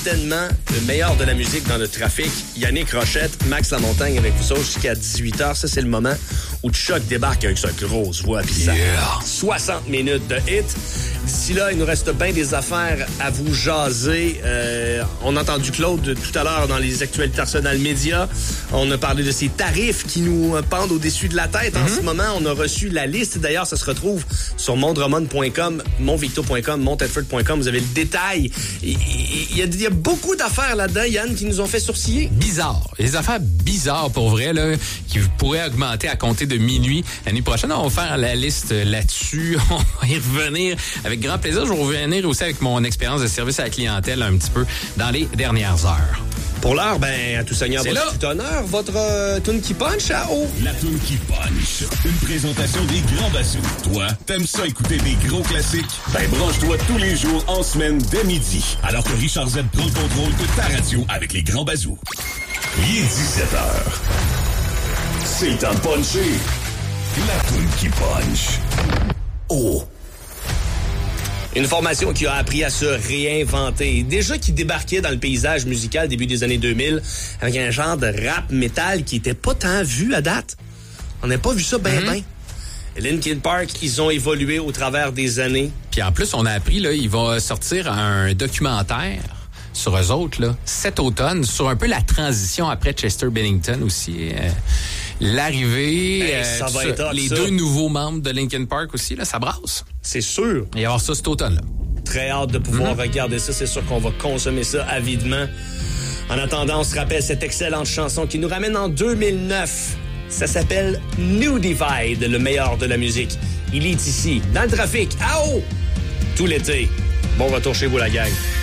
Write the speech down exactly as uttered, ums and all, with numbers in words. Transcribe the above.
certainement le meilleur de la musique dans le trafic. Yannick Rochette, Max Lamontagne avec vous autres jusqu'à dix-huit heures. Ça, c'est le moment où Chuck débarque avec sa grosse voix. Puis ça, yeah. soixante minutes de hit. D'ici là, il nous reste bien des affaires à vous jaser. Euh, on a entendu Claude tout à l'heure dans les actualités Arsenal Média. On a parlé de ces tarifs qui nous pendent au-dessus de la tête. Mm-hmm. En ce moment, on a reçu la liste. D'ailleurs, ça se retrouve sur mondromon point com, montvicto point com, montedford point com. Vous avez le détail. Il y, y, y a beaucoup d'affaires là-dedans, Yann, qui nous ont fait sourciller. Bizarre. Les affaires bizarres, pour vrai, là, qui pourraient augmenter à compter de minuit. L'année prochaine, on va faire la liste là-dessus. On va y revenir avec grand plaisir. Je vais revenir aussi avec mon expérience de service à la clientèle un petit peu dans les dernières heures. Pour l'heure, ben, à tout seigneur, votre tout honneur, votre euh, tune qui punch à haut. La tune qui punch. Une présentation des Grands Bazous. Toi, t'aimes ça écouter des gros classiques? Ben, branche-toi tous les jours en semaine dès midi. Alors que Richard Z prend le contrôle de ta radio avec les Grands Bazous. Il est dix-sept heures. C'est le temps de puncher. La tune qui punch. Oh. Une formation qui a appris à se réinventer. Déjà qui débarquait dans le paysage musical début des années deux mille avec un genre de rap métal qui était pas tant vu à date. On n'a pas vu ça ben mm-hmm. ben. Linkin Park, ils ont évolué au travers des années. Puis en plus, on a appris, là, il va sortir un documentaire sur eux autres, là, cet automne, sur un peu la transition après Chester Bennington aussi. Euh, l'arrivée, hey, ça euh, va ça, être hot, les ça. deux nouveaux membres de Linkin Park aussi, là, ça brasse. C'est sûr. Il va y avoir ça cet automne-là. Très hâte de pouvoir mmh. regarder ça. C'est sûr qu'on va consommer ça avidement. En attendant, on se rappelle cette excellente chanson qui nous ramène en deux mille neuf. Ça s'appelle New Divide, le meilleur de la musique. Il est ici, dans le trafic, à haut, tout l'été. Bon retour chez vous, la gang.